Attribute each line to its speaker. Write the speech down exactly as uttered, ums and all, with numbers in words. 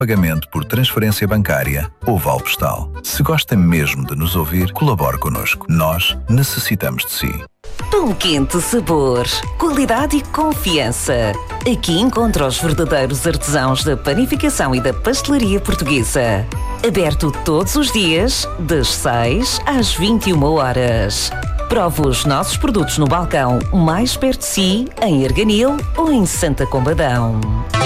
Speaker 1: pagamento por transferência bancária ou vale postal. Se gosta mesmo de nos ouvir, colabore connosco. Nós necessitamos de si.
Speaker 2: Pão quente sabor, qualidade e confiança. Aqui encontra os verdadeiros artesãos da panificação e da pastelaria portuguesa. Aberto todos os dias, das seis às vinte e uma horas. Prove os nossos produtos no balcão mais perto de si, em Arganil ou em Santa Combadão.